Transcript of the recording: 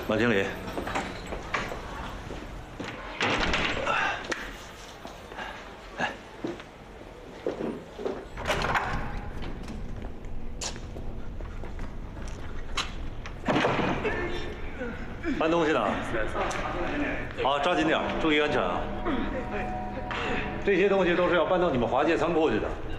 马经理，搬东西呢？好，抓紧点，注意安全啊！这些东西都是要搬到你们华界仓库去的。